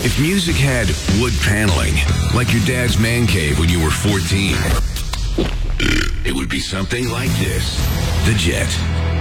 If music had wood paneling, like your dad's man cave when you were 14, it would be something like this. The Jet.